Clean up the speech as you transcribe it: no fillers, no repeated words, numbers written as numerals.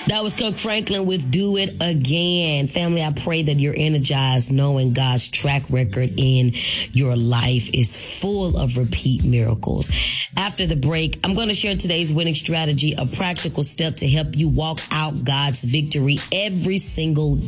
That was Kirk Franklin with Do It Again. Family, I pray that you're energized knowing God's track record in your life is full of repeat miracles. After the break, I'm going to share today's winning strategy, a practical step to help you walk out God's victory every single